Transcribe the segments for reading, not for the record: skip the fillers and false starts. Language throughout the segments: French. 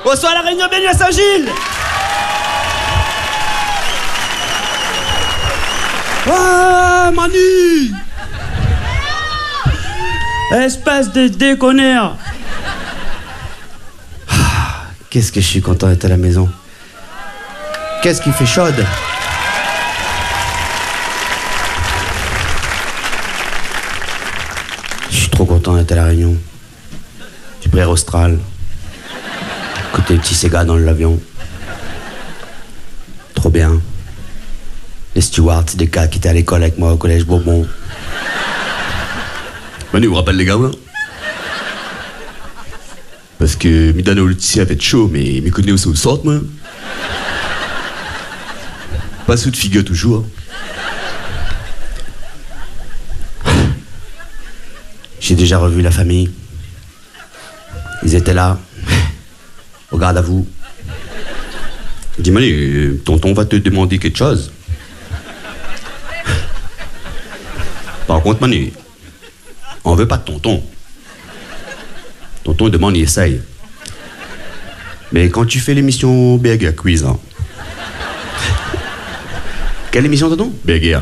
Bonsoir à la Réunion, bienvenue à Saint-Gilles. Ah, Manu. Espèce de déconneur. Qu'est-ce que je suis content d'être à la maison. Qu'est-ce qui fait chaude. Je suis trop content d'être à la Réunion. J'ai pris Air Austral. Côté petit Sega dans l'avion. Trop bien. Les stewards, c'est des gars qui étaient à l'école avec moi au collège Bourbon. Manu, vous rappelle les gars, là? Parce que Midano le tissu a fait chaud, mais me connaît aussi au centre, moi. Pas sous de figure toujours. J'ai déjà revu la famille. Ils étaient là. Au garde à vous. Je dis, Manu, tonton va te demander quelque chose. Par contre, Manu, on veut pas de tonton. Tonton demande, il essaye. Mais quand tu fais l'émission Berger Quiz, hein. Quelle émission, tonton? Berger.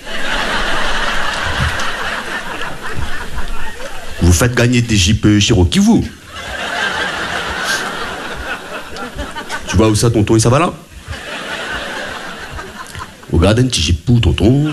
Vous faites gagner des Jeeps Cherokee, vous. Tu vois où ça, tonton, et ça va là? Regarde un petit Jeep pour tonton.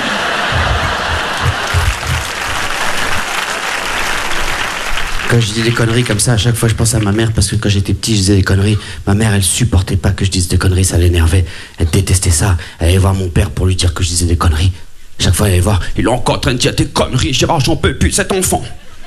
Quand je dis des conneries comme ça, à chaque fois je pense à ma mère, parce que quand j'étais petit, je disais des conneries. Ma mère, elle supportait pas que je dise des conneries, ça l'énervait. Elle détestait ça. Elle allait voir mon père pour lui dire que je disais des conneries. Chaque fois, elle allait voir, il est encore en train de dire des conneries, Gérard, j'en peux plus, cet enfant.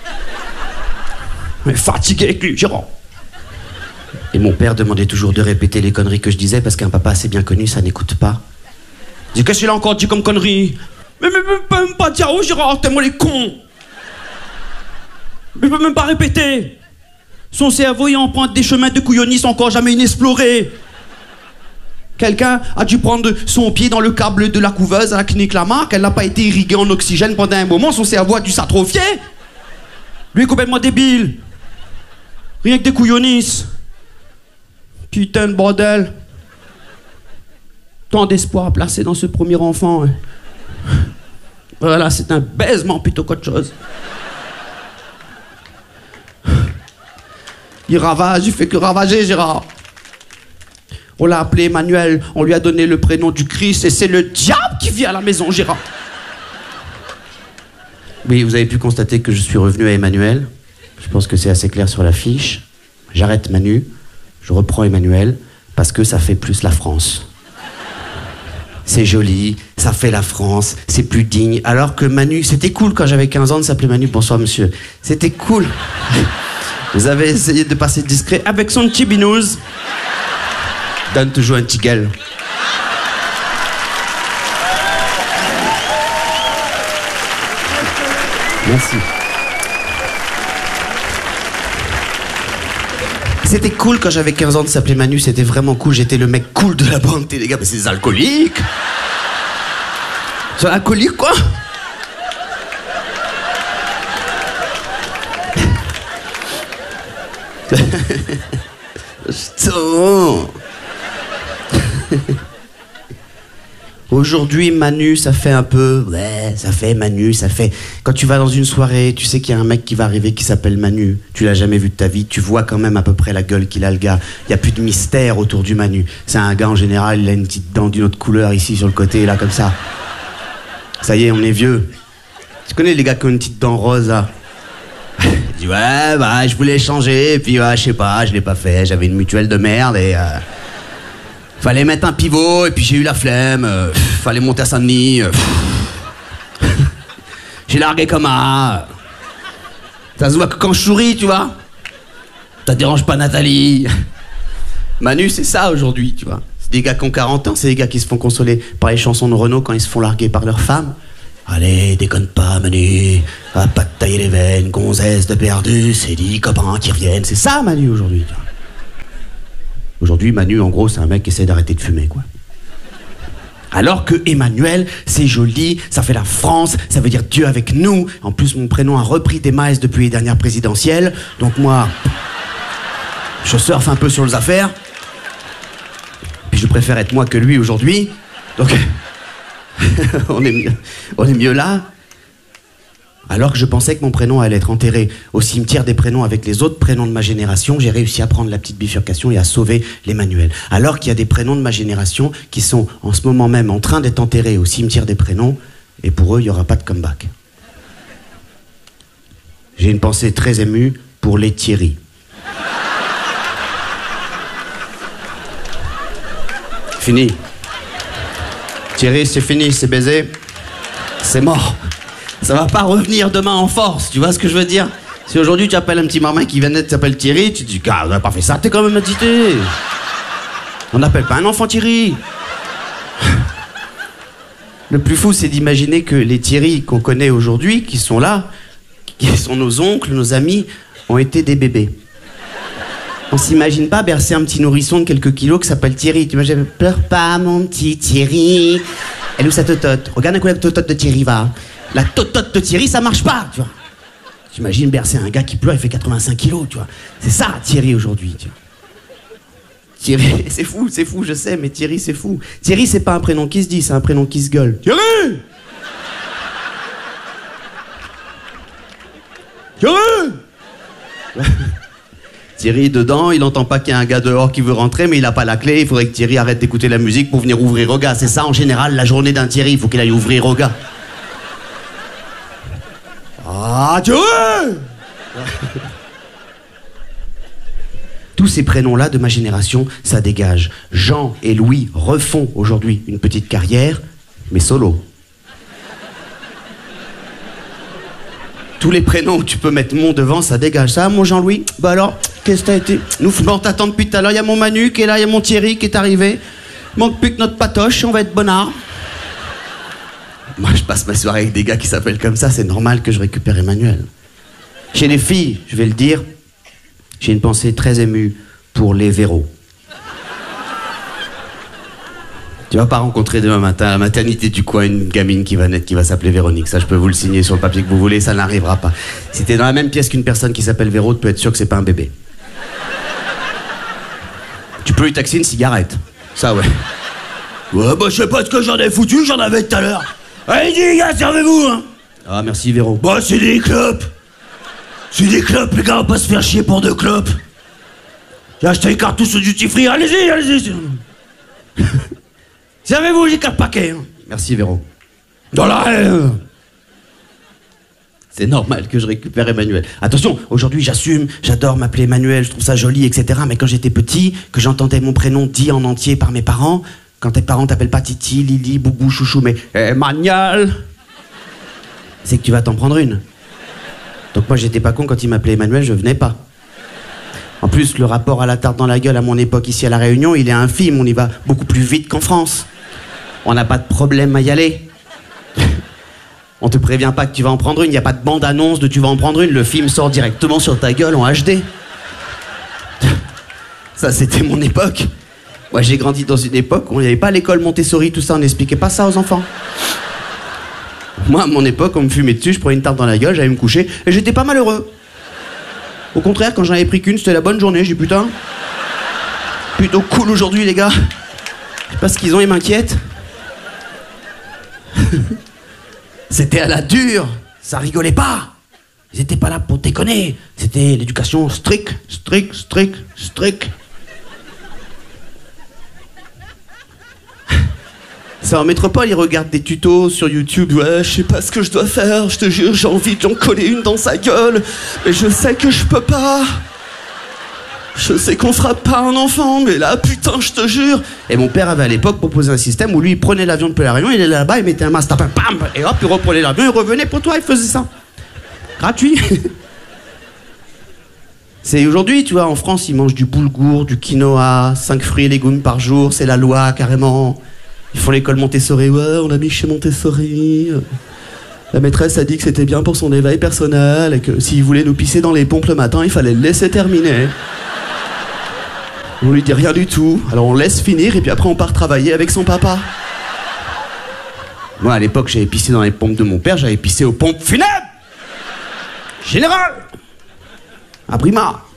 Mais fatigué avec lui, Gérard. Et mon père demandait toujours de répéter les conneries que je disais, parce qu'un papa assez bien connu, ça n'écoute pas. Je dis, qu'est-ce qu'il a encore dit comme connerie? Mais peut même pas dire, oh Gérard, t'es moi les cons. Mais il peut même pas répéter. Son cerveau il emprunte des chemins de couillonnis encore jamais inexplorés. Quelqu'un a dû prendre son pied dans le câble de la couveuse à la clinique Lamarck. Elle n'a pas été irriguée en oxygène pendant un moment. Son cerveau a dû s'atrophier. Lui est complètement débile. Rien que des couillonnis. Putain de bordel. Tant d'espoir placé dans ce premier enfant. Voilà, c'est un baisement plutôt qu'autre chose. Il ravage, il fait que ravager, Gérard. On l'a appelé Emmanuel, on lui a donné le prénom du Christ et c'est le diable qui vit à la maison, Gérard. Oui, vous avez pu constater que je suis revenu à Emmanuel. Je pense que c'est assez clair sur l'affiche. J'arrête Manu, je reprends Emmanuel, parce que ça fait plus la France. C'est joli, ça fait la France, c'est plus digne. Alors que Manu, c'était cool quand j'avais 15 ans de s'appeler Manu. Bonsoir monsieur. C'était cool. Vous avez essayé de passer discret avec son petit binouze. Donne toujours un petit gueule. Merci. C'était cool quand j'avais 15 ans de s'appeler Manu, c'était vraiment cool. J'étais le mec cool de la bande. Les gars, mais c'est des alcooliques. C'est un alcoolique, quoi. Aujourd'hui, Manu, ça fait un peu... Ouais, ça fait Manu, ça fait... Quand tu vas dans une soirée, tu sais qu'il y a un mec qui va arriver qui s'appelle Manu. Tu l'as jamais vu de ta vie, tu vois quand même à peu près la gueule qu'il a, le gars. Il n'y a plus de mystère autour du Manu. C'est un gars, en général, il a une petite dent d'une autre couleur ici, sur le côté, là, comme ça. Ça y est, on est vieux. Tu connais les gars qui ont une petite dent rose, là? Je dis, ouais, bah, je voulais changer, et puis, ouais, je sais pas, je l'ai pas fait. J'avais une mutuelle de merde, et... fallait mettre un pivot, et puis j'ai eu la flemme. Fallait monter à Saint-Denis. J'ai largué comme un... Ça se voit que quand je souris, tu vois. Ça dérange pas Nathalie. Manu, c'est ça aujourd'hui, tu vois. C'est des gars qui ont 40 ans, c'est des gars qui se font consoler par les chansons de Renaud quand ils se font larguer par leurs femmes. Allez, déconne pas, Manu. Va pas te tailler les veines, gonzesse de perdu, c'est 10 copains qui reviennent. C'est ça, Manu, aujourd'hui, tu vois. Aujourd'hui, Manu, en gros, c'est un mec qui essaie d'arrêter de fumer, quoi. Alors que Emmanuel, c'est joli, ça fait la France, ça veut dire Dieu avec nous. En plus, mon prénom a repris des miles depuis les dernières présidentielles. Donc moi... Je surfe un peu sur les affaires. Puis je préfère être moi que lui aujourd'hui. Donc, on est mieux là. Alors que je pensais que mon prénom allait être enterré au cimetière des prénoms avec les autres prénoms de ma génération, j'ai réussi à prendre la petite bifurcation et à sauver les manuels. Alors qu'il y a des prénoms de ma génération qui sont en ce moment même en train d'être enterrés au cimetière des prénoms, et pour eux, il n'y aura pas de comeback. J'ai une pensée très émue pour les Thierry. Fini. Thierry, c'est fini, c'est baisé. C'est mort. Ça va pas revenir demain en force, tu vois ce que je veux dire? Si aujourd'hui tu appelles un petit marmin qui vient de naître, s'appelle Thierry, tu te dis, gars, on n'a pas fait ça, t'es quand même agité. On n'appelle pas un enfant Thierry. Le plus fou, c'est d'imaginer que les Thierry qu'on connaît aujourd'hui, qui sont là, qui sont nos oncles, nos amis, ont été des bébés. On s'imagine pas bercer un petit nourrisson de quelques kilos qui s'appelle Thierry. Tu imagines, pleure pas mon petit Thierry. Elle est où sa totote? Regarde un coup la totote de Thierry va. La totote de Thierry, ça marche pas, tu vois. J'imagine bercer un gars qui pleure, il fait 85 kilos, tu vois. C'est ça, Thierry, aujourd'hui, tu vois. Thierry, c'est fou, je sais, mais Thierry, c'est fou. Thierry, c'est pas un prénom qui se dit, c'est un prénom qui se gueule. Thierry! Thierry! Thierry, dedans, il entend pas qu'il y a un gars dehors qui veut rentrer, mais il a pas la clé, il faudrait que Thierry arrête d'écouter la musique pour venir ouvrir au gars. C'est ça, en général, la journée d'un Thierry, il faut qu'il aille ouvrir au gars. Ah, Thierry! Tous ces prénoms-là de ma génération, ça dégage. Jean et Louis refont aujourd'hui une petite carrière, mais solo. Tous les prénoms où tu peux mettre mon devant, ça dégage. Ça, mon Jean-Louis? Bah alors, qu'est-ce que t'as été? Nous, on t'attend depuis tout à l'heure. Il y a mon Manu qui est là, il y a mon Thierry qui est arrivé. Manque plus que notre patoche, on va être bonnard. Moi, je passe ma soirée avec des gars qui s'appellent comme ça, c'est normal que je récupère Emmanuel. Chez les filles, je vais le dire, j'ai une pensée très émue pour les Véro. Tu vas pas rencontrer demain matin à la maternité du coin une gamine qui va naître, qui va s'appeler Véronique. Ça, je peux vous le signer sur le papier que vous voulez, ça n'arrivera pas. Si t'es dans la même pièce qu'une personne qui s'appelle Véro, tu peux être sûr que c'est pas un bébé. Tu peux lui taxer une cigarette. Ça, ouais. Ouais, bah, je sais pas ce que j'en ai foutu, j'en avais tout à l'heure. Allez, dis, gars, servez-vous, hein. Ah, merci, Véro. Bah, c'est des clopes. C'est des clopes, les gars, on va pas se faire chier pour 2 clopes. J'ai acheté les cartouches au duty free, allez-y, allez-y. Servez-vous, j'ai 4 paquets. Hein. Merci, Véro. Dans l'arrêt. C'est normal que je récupère Emmanuel. Attention, aujourd'hui j'assume, j'adore m'appeler Emmanuel, je trouve ça joli, etc. Mais quand j'étais petit, que j'entendais mon prénom dit en entier par mes parents, quand tes parents t'appellent pas Titi, Lily, Boubou, Chouchou, mais Emmanuel, c'est que tu vas t'en prendre une. Donc moi j'étais pas con quand il m'appelait Emmanuel, je venais pas. En plus, le rapport à la tarte dans la gueule à mon époque ici à La Réunion, il est infime, on y va beaucoup plus vite qu'en France. On n'a pas de problème à y aller. On te prévient pas que tu vas en prendre une, il n'y a pas de bande-annonce de tu vas en prendre une, le film sort directement sur ta gueule en HD. Ça, c'était mon époque. Moi, j'ai grandi dans une époque où on n'y avait pas l'école Montessori, tout ça, on n'expliquait pas ça aux enfants. Moi, à mon époque, on me fumait dessus, je prenais une tarte dans la gueule, j'allais me coucher, et j'étais pas malheureux. Au contraire, quand j'en avais pris qu'une, c'était la bonne journée, j'ai dit putain. Plutôt cool aujourd'hui, les gars. Je sais pas ce qu'ils ont, ils m'inquiètent. C'était à la dure, ça rigolait pas. Ils étaient pas là pour déconner. C'était l'éducation stricte. Ça, en métropole, ils regardent des tutos sur YouTube. Ouais, je sais pas ce que je dois faire, je te jure, j'ai envie de lui en coller une dans sa gueule. Mais je sais que je peux pas. Je sais qu'on frappe pas un enfant, mais là, putain, je te jure. Et mon père avait à l'époque proposé un système où lui, il prenait l'avion depuis La Réunion, il allait là-bas, il mettait un masque, bam, et hop, il reprenait l'avion, il revenait pour toi, il faisait ça. Gratuit. C'est aujourd'hui, tu vois, en France, ils mangent du boulgour, du quinoa, 5 fruits et légumes par jour, c'est la loi, carrément. Ils font l'école Montessori, ouais, on a mis chez Montessori. La maîtresse a dit que c'était bien pour son éveil personnel et que s'il voulait nous pisser dans les pompes le matin, il fallait le laisser terminer. On lui dit rien du tout, alors on laisse finir et puis après on part travailler avec son papa. Moi à l'époque j'avais pissé dans les pompes de mon père, j'avais pissé aux pompes funèbres. Général à Brima.